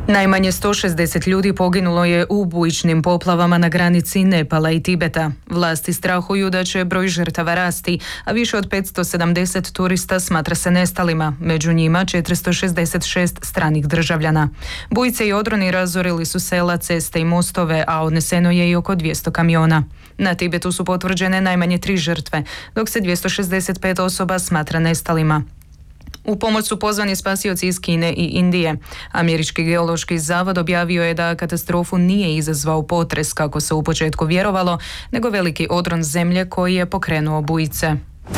Najmanje 160 ljudi poginulo je u bujičnim poplavama na granici Nepala i Tibeta. Vlasti strahuju da će broj žrtava rasti, a više od 570 turista smatra se nestalima, među njima 466 stranih državljana. Bujice i odroni razorili su sela, ceste i mostove, a odneseno je i oko 200 kamiona. Na Tibetu su potvrđene najmanje 3 žrtve, dok se 265 osoba smatra nestalima. U pomoć su pozvani spasioci iz Kine i Indije. Američki geološki zavod objavio je da katastrofu nije izazvao potres, kako se u početku vjerovalo, nego veliki odron zemlje koji je pokrenuo bujice.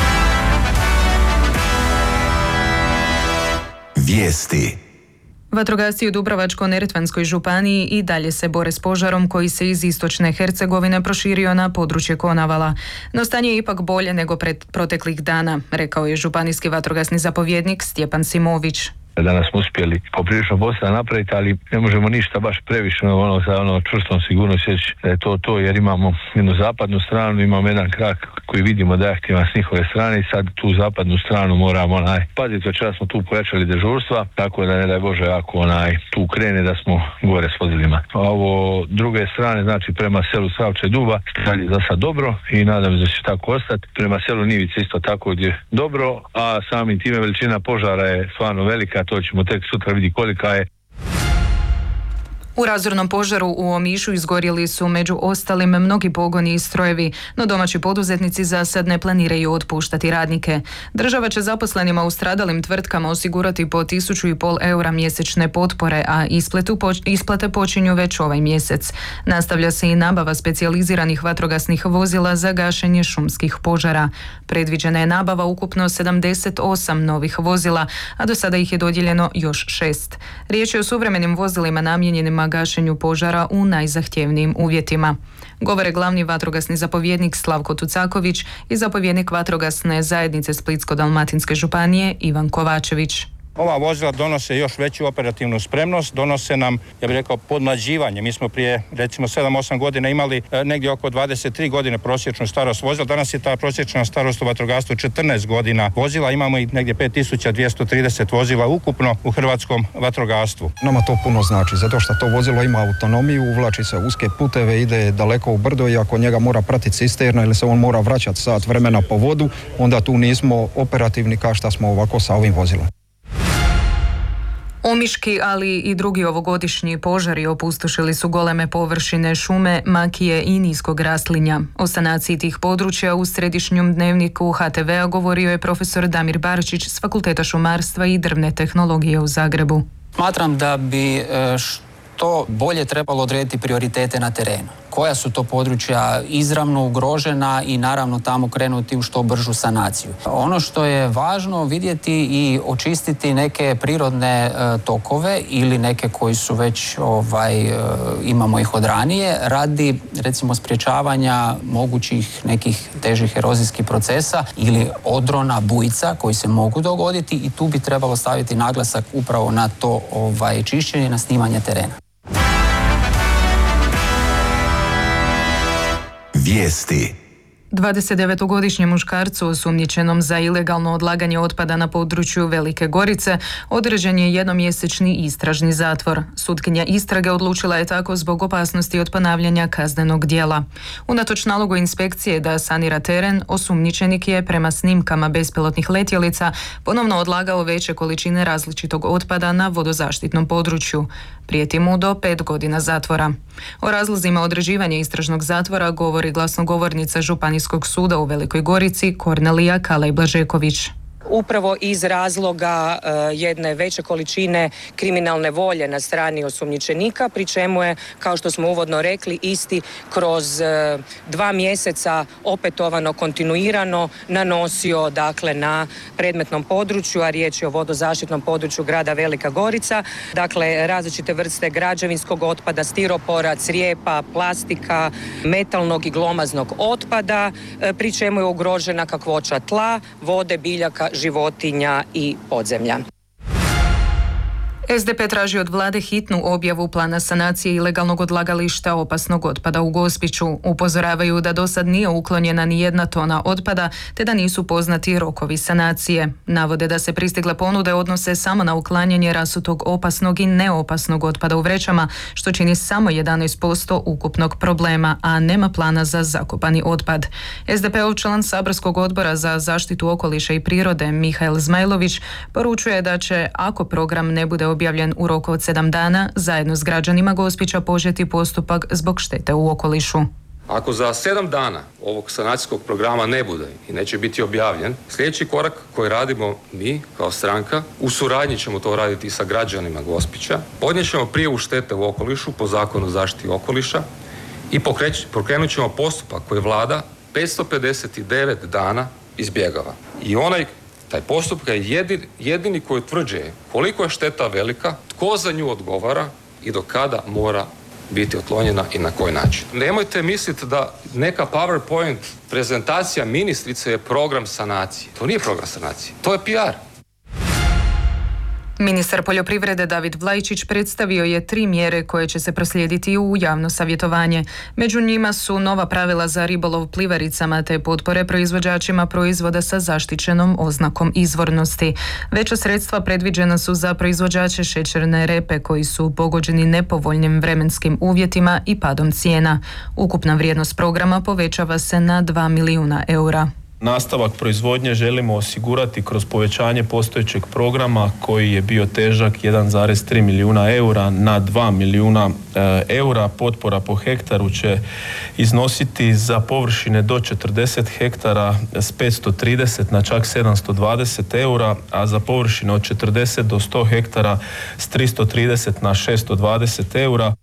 Vijesti. Vatrogasci u Dubrovačko-neretvanskoj županiji i dalje se bore s požarom koji se iz istočne Hercegovine proširio na područje Konavala. No stanje je ipak bolje nego proteklih dana, rekao je županijski vatrogasni zapovjednik Stjepan Simović. Danas smo uspjeli poprilično posla napraviti, ali ne možemo ništa baš previše sa čvrstom sigurnosti reći da je to jer imamo jednu zapadnu stranu, imamo jedan krak koji vidimo da je aktivan s njihove strane i sad tu zapadnu stranu moramo paziti, večeras smo tu pojačali dežurstva, tako da ne daj Bože ako tu krene da smo gore s vozilima. A ovo druge strane, znači prema selu Savče Duba, dalje za sad dobro i nadam se da će tako ostati. Prema selu Nivice isto tako je dobro, a samim time veličina požara je stvarno velika. To ćemo tek sutra vidjeti kolika je. U razornom požaru u Omišu izgorjeli su među ostalim mnogi pogoni i strojevi, no domaći poduzetnici za sad ne planiraju otpuštati radnike. Država će zaposlenima u stradalim tvrtkama osigurati po 1.500 eura mjesečne potpore, a isplate počinju već ovaj mjesec. Nastavlja se i nabava specijaliziranih vatrogasnih vozila za gašenje šumskih požara. Predviđena je nabava ukupno 78 novih vozila, a do sada ih je dodijeljeno još 6. Riječ je o suvremenim vozilima namijenjenima gašenju požara u najzahtjevnijim uvjetima. Govore glavni vatrogasni zapovjednik Slavko Tucaković i zapovjednik vatrogasne zajednice Splitsko-dalmatinske županije Ivan Kovačević. Ova vozila donose još veću operativnu spremnost, donose nam, ja bih rekao, podmlađivanje. Mi smo prije, recimo, 7-8 godina imali negdje oko 23 godine prosječnu starost vozila. Danas je ta prosječna starost u vatrogastvu 14 godina vozila. Imamo i negdje 5230 vozila ukupno u hrvatskom vatrogastvu. Nama to puno znači, zato što to vozilo ima autonomiju, uvlači se uske puteve, ide daleko u brdo i ako njega mora pratiti cisterna ili se on mora vraćati sat vremena po vodu, onda tu nismo operativni kao što smo ovako sa ovim vozilom. Omiški, ali i drugi ovogodišnji požari opustošili su goleme površine šume, makije i niskog raslinja. O sanaciji tih područja u središnjem dnevniku HTV-a govorio je profesor Damir Barčić s Fakulteta šumarstva i drvne tehnologije u Zagrebu. Smatram da bi što bolje trebalo odrediti prioritete na terenu. Koja su to područja izravno ugrožena i naravno tamo krenuti u što bržu sanaciju. Ono što je važno vidjeti i očistiti neke prirodne tokove ili neke koji su već imamo ih od ranije radi recimo sprječavanja mogućih nekih težih erozijskih procesa ili odrona bujica koji se mogu dogoditi i tu bi trebalo staviti naglasak upravo na to čišćenje, na snimanje terena. Vijesti. 29-godišnjem muškarcu osumnjičenom za ilegalno odlaganje otpada na području Velike Gorice određen je jednomjesečni istražni zatvor. Sutkinja istrage odlučila je tako zbog opasnosti od ponavljanja kaznenog djela. Unatoč nalogu inspekcije da sanira teren, osumnjičenik je prema snimkama bespilotnih letjelica ponovno odlagao veće količine različitog otpada na vodozaštitnom području. Prijeti mu do 5 godina zatvora. O razlozima određivanja istražnog zatvora govori glasnogovornica Županijskog suda u Velikoj Gorici Kornelija Kalaj-Blažeković. Upravo iz razloga jedne veće količine kriminalne volje na strani osumnjičenika, pri čemu je, kao što smo uvodno rekli, isti kroz 2 mjeseca opetovano, kontinuirano nanosio na predmetnom području, a riječ je o vodozaštitnom području grada Velika Gorica, različite vrste građevinskog otpada, stiropora, crijepa, plastika, metalnog i glomaznog otpada, pri čemu je ugrožena kakvoća tla, vode, biljaka, životinja i podzemlja. SDP traži od vlade hitnu objavu plana sanacije ilegalnog odlagališta opasnog otpada u Gospiću. Upozoravaju da do sad nije uklonjena ni jedna tona otpada, te da nisu poznati rokovi sanacije. Navode da se pristigle ponude odnose samo na uklanjanje rasutog opasnog i neopasnog otpada u vrećama, što čini samo 11% ukupnog problema, a nema plana za zakopani otpad. SDP-ov član saborskog odbora za zaštitu okoliša i prirode Mihael Zmajlović poručuje da će, ako program ne bude objavljen u roku od 7 dana, zajedno s građanima Gospića početi postupak zbog štete u okolišu. Ako za 7 dana ovog sanacijskog programa ne bude i neće biti objavljen, sljedeći korak koji radimo mi kao stranka, u suradnji ćemo to raditi sa građanima Gospića, podnijet ćemo prijavu štete u okolišu po Zakonu o zaštiti okoliša i pokrenut ćemo postupak koji vlada 559 dana izbjegava. I taj postupak je jedini koji utvrđuje koliko je šteta velika, tko za nju odgovara i do kada mora biti otklonjena i na koji način. Nemojte misliti da neka PowerPoint prezentacija ministrice je program sanacije. To nije program sanacije, to je PR. Ministar poljoprivrede David Vlajčić predstavio je 3 mjere koje će se proslijediti u javno savjetovanje. Među njima su nova pravila za ribolov plivaricama te potpore proizvođačima proizvoda sa zaštićenom oznakom izvornosti. Veća sredstva predviđena su za proizvođače šećerne repe koji su pogođeni nepovoljnim vremenskim uvjetima i padom cijena. Ukupna vrijednost programa povećava se na 2 milijuna eura. Nastavak proizvodnje želimo osigurati kroz povećanje postojećeg programa koji je bio težak 1,3 milijuna eura na 2 milijuna eura. Potpora po hektaru će iznositi za površine do 40 hektara s 530 na čak 720 eura, a za površine od 40 do 100 hektara s 330 na 620 eura.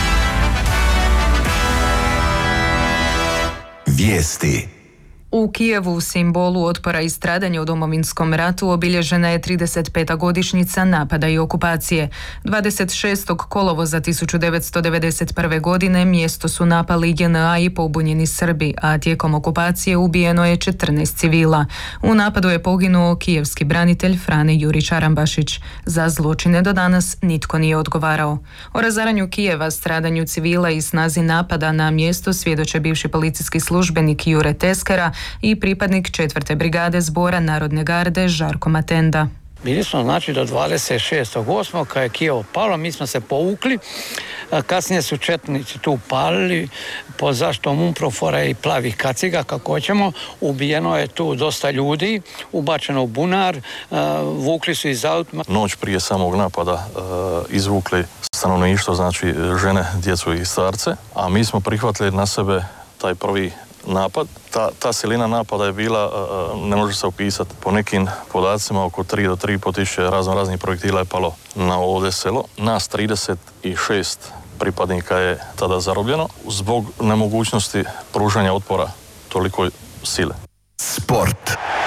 Vijesti. U Kijevu, simbolu otpora i stradanja u Domovinskom ratu, obilježena je 35. godišnjica napada i okupacije. 26. kolovoza 1991. godine mjesto su napali JNA i pobunjeni Srbi, a tijekom okupacije ubijeno je 14 civila. U napadu je poginuo kijevski branitelj Frane Jurić Arambašić. Za zločine do danas nitko nije odgovarao. O razaranju Kijeva, stradanju civila i snazi napada na mjesto svjedoče bivši policijski službenik Jure Teskera i pripadnik 4. brigade Zbora Narodne garde Žarko Matenda. Bili smo znači do 26.8. kad je Kijevo palo, mi smo se povukli, kasnije su četnici tu palili pod zaštitom UNPROFOR-a i plavih kaciga, kako hoćemo. Ubijeno je tu dosta ljudi, ubačeno u bunar, vukli su iz autima. Noć prije samog napada izvukli stanovništvo, znači žene, djecu i starce, a mi smo prihvatili na sebe taj prvi napad. Ta silina napada je bila, ne može se opisati, po nekim podacima oko 3 do 3,5 tisuće raznih projektila je palo na ovdje selo. Nas 36 pripadnika je tada zarobljeno zbog nemogućnosti pružanja otpora tolikoj sile. Sport.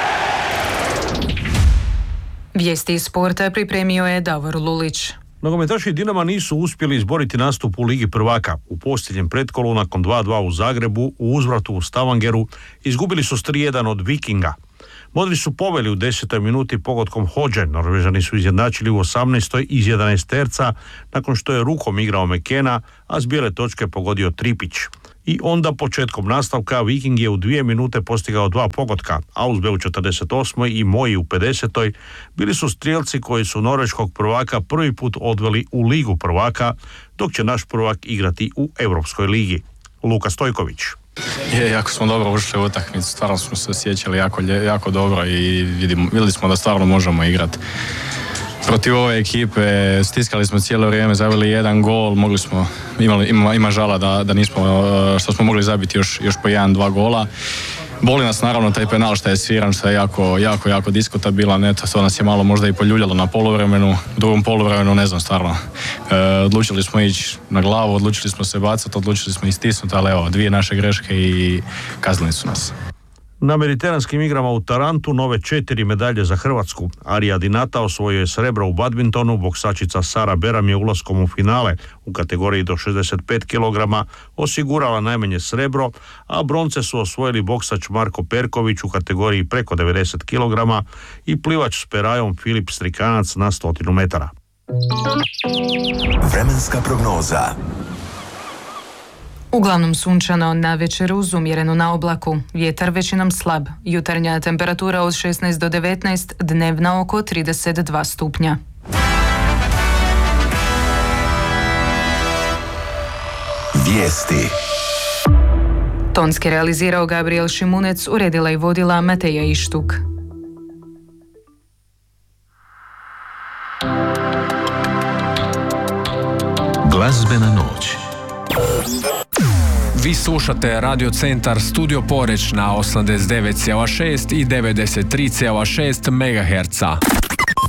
Vijesti iz sporta pripremio je Davor Lulić. Nogometaši Dinama nisu uspjeli izboriti nastup u Ligi prvaka. U posljednjem pretkolu nakon 2-2 u Zagrebu, u uzvratu u Stavangeru, izgubili su s 3-1 od Vikinga. Modri su poveli u 10. minuti pogodkom Hodže. Norvežani su izjednačili u 18. iz 11 terca nakon što je rukom igrao Mekena, a s bijele točke pogodio Tripić. I onda početkom nastavka Viking je u 2 minute postigao 2 pogotka. Ausbe u 48. i Moji u 50. bili su strijelci koji su norveškog prvaka prvi put odveli u Ligu prvaka, dok će naš prvak igrati u Europskoj ligi. Luka Stojković. Jako smo dobro ušli u utakmicu, stvarno smo se osjećali jako dobro i vidjeli smo da stvarno možemo igrati. Protiv ove ekipe stiskali smo cijelo vrijeme, zabili 1 gol, ima žala da nismo, što smo mogli zabiti još po 1-2 gola. Boli nas naravno taj penal što je sviran, što je jako diskutabilan, eto, to nas je malo možda i poljuljalo na poluvremenu, u drugom poluvremenu ne znam stvarno. Odlučili smo ići na glavu, odlučili smo se bacati, odlučili smo istisnuti, ali evo, 2 naše greške i kaznili su nas. Na mediteranskim igrama u Tarantu nove 4 medalje za Hrvatsku. Arija Dinata osvojio je srebro u badmintonu, boksačica Sara Beram je ulaskom u finale u kategoriji do 65 kg osigurala najmanje srebro, a bronce su osvojili boksač Marko Perković u kategoriji preko 90 kg i plivač s perajom Filip Strikanac na 100 metara. Vremenska prognoza. Uglavnom sunčano, na večer uz umjereno na oblaku. Vjetar većinom slab. Jutarnja temperatura od 16 do 19, dnevna oko 32 stupnja. Vijesti. Tonski realizirao Gabriel Šimunec, uredila i vodila Mateja Ištuk. Glazbena noć. Vi slušate Radio Centar Studio Poreć na 89,6 i 93,6 MHz.